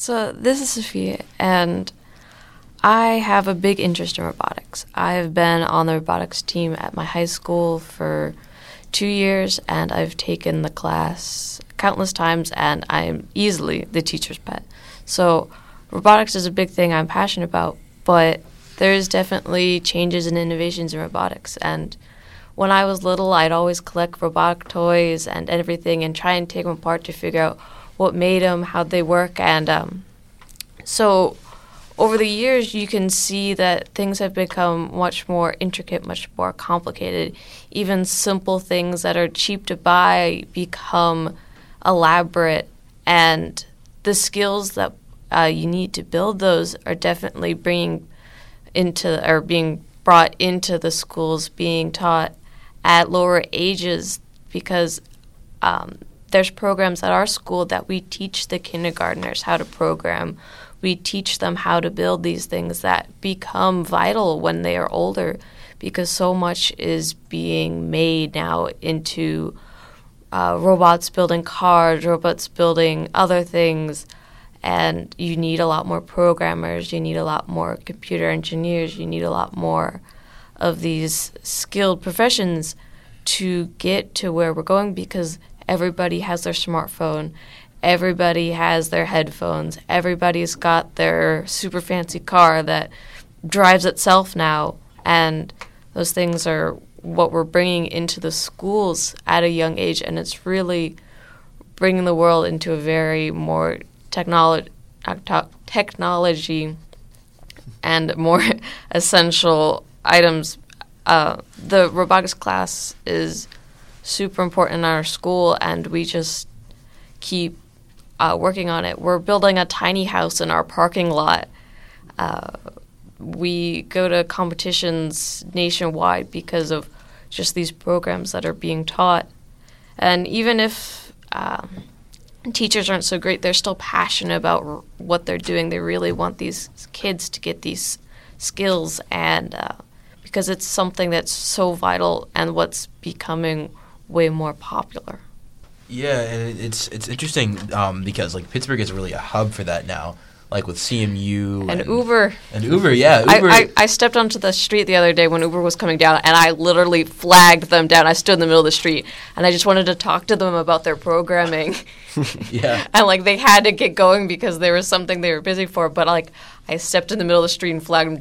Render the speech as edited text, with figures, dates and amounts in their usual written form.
So this is Sophia, and I have a big interest in robotics. I've been on the robotics team at my high school for 2 years, and I've taken the class countless times, and I'm easily the teacher's pet. So robotics is a big thing I'm passionate about, but there's definitely changes and innovations in robotics. And when I was little, I'd always collect robotic toys and everything and try and take them apart to figure out what made them, how they work. And so over the years, you can see that things have become much more intricate, much more complicated. Even simple things that are cheap to buy become elaborate, and the skills that you need to build those are definitely being brought into the schools, being taught at lower ages, because there's programs at our school that we teach the kindergartners how to program. We teach them how to build these things that become vital when they are older, because so much is being made now into robots building cars, robots building other things, and you need a lot more programmers, you need a lot more computer engineers, you need a lot more of these skilled professions to get to where we're going, because everybody has their smartphone. Everybody has their headphones. Everybody's got their super fancy car that drives itself now. And those things are what we're bringing into the schools at a young age. And it's really bringing the world into a very more technology and more essential items. The robotics class is super important in our school, and we just keep working on it. We're building a tiny house in our parking lot. We go to competitions nationwide because of just these programs that are being taught. And even if teachers aren't so great, they're still passionate about what they're doing. They really want these kids to get these skills, and because it's something that's so vital and what's becoming way more popular. Yeah, and it's interesting because like Pittsburgh is really a hub for that now, like with CMU and Uber. And Uber, yeah. Uber. I stepped onto the street the other day when Uber was coming down, and I literally flagged them down. I stood in the middle of the street, and I just wanted to talk to them about their programming. Yeah. And like they had to get going because there was something they were busy for, but like I stepped in the middle of the street and flagged them down.